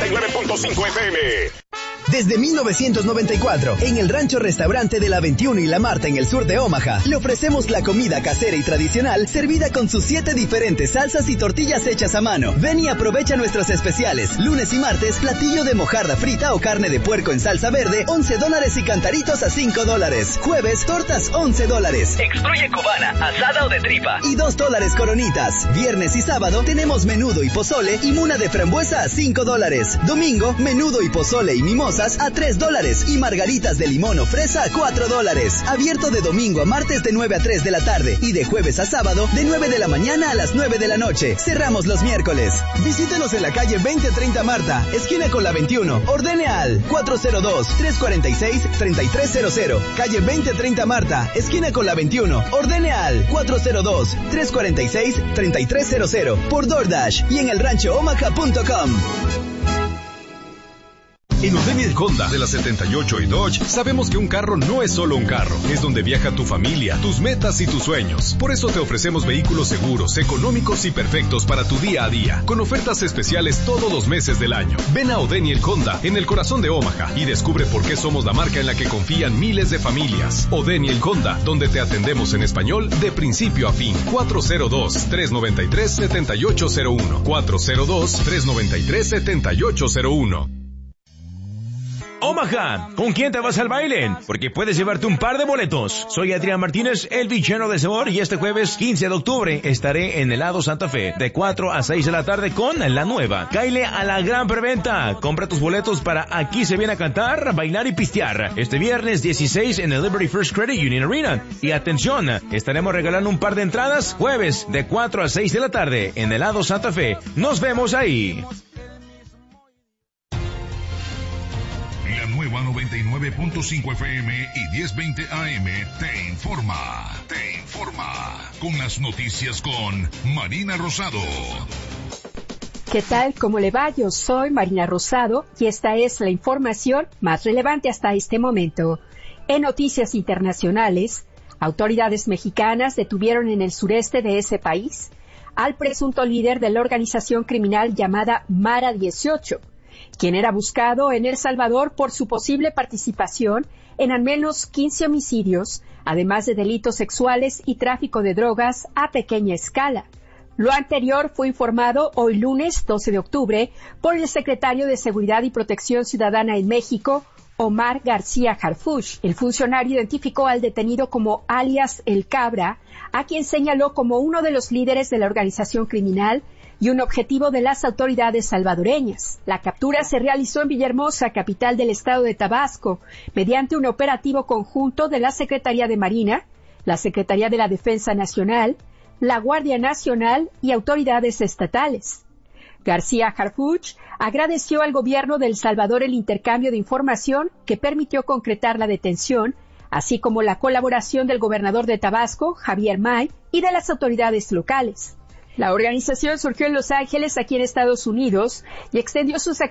99.5 FM. Desde 1994, en el Rancho Restaurante de la 21 y la Marta en el sur de Omaha, le ofrecemos la comida casera y tradicional servida con sus 7 diferentes salsas y tortillas hechas a mano. Ven y aprovecha nuestros especiales. Lunes y martes, platillo de mojarra frita o carne de puerco en salsa verde, $11 y cantaritos a $5. Jueves, tortas $11. Extruye cubana, asada o de tripa. Y $2 coronitas. Viernes y sábado tenemos menudo y pozole y muna de frambuesa a $5. Domingo, menudo y pozole y mimosa a $3 y margaritas de limón o fresa a $4. Abierto de domingo a martes de 9 a 3 de la tarde y de jueves a sábado de 9 de la mañana a las 9 de la noche. Cerramos los miércoles. Visítenos en la calle 2030 Marta, esquina con la 21. Ordene al 402-346-3300. Calle 2030 Marta, esquina con la 21. Ordene al 402-346-3300 por DoorDash y en elranchoomaha.com. En O'Daniel Honda de la 78 y Dodge sabemos que un carro no es solo un carro, es donde viaja tu familia, tus metas y tus sueños. Por eso te ofrecemos vehículos seguros, económicos y perfectos para tu día a día, con ofertas especiales todos los meses del año. Ven a O'Daniel Honda en el corazón de Omaha y descubre por qué somos la marca en la que confían miles de familias. O'Daniel Honda, donde te atendemos en español de principio a fin. 402-393-7801. 402-393-7801. Omaha, ¿con quién te vas al baile? Porque puedes llevarte un par de boletos. Soy Adrián Martínez, el bichero de sabor, y este jueves 15 de octubre estaré en Helado Santa Fe de 4 a 6 de la tarde con La Nueva. Cáile a la gran preventa. Compra tus boletos para Aquí se viene a cantar, bailar y pistear. Este viernes 16 en el Liberty First Credit Union Arena. Y atención, estaremos regalando un par de entradas jueves de 4 a 6 de la tarde en Helado Santa Fe. Nos vemos ahí. La nueva 99.5 FM y 1020 AM te informa. Con las noticias con Marina Rosado. ¿Qué tal? ¿Cómo le va? Yo soy Marina Rosado y esta es la información más relevante hasta este momento. En noticias internacionales, autoridades mexicanas detuvieron en el sureste de ese país al presunto líder de la organización criminal llamada Mara 18, quien era buscado en El Salvador por su posible participación en al menos 15 homicidios, además de delitos sexuales y tráfico de drogas a pequeña escala. Lo anterior fue informado hoy lunes 12 de octubre por el secretario de Seguridad y Protección Ciudadana en México, Omar García Harfuch. El funcionario identificó al detenido como alias El Cabra, a quien señaló como uno de los líderes de la organización criminal y un objetivo de las autoridades salvadoreñas. La captura se realizó en Villahermosa, capital del estado de Tabasco, mediante un operativo conjunto de la Secretaría de Marina, la Secretaría de la Defensa Nacional, la Guardia Nacional y autoridades estatales. García Harfuch agradeció al gobierno de El Salvador el intercambio de información que permitió concretar la detención, así como la colaboración del gobernador de Tabasco, Javier May, y de las autoridades locales. La organización surgió en Los Ángeles, aquí en Estados Unidos, y extendió sus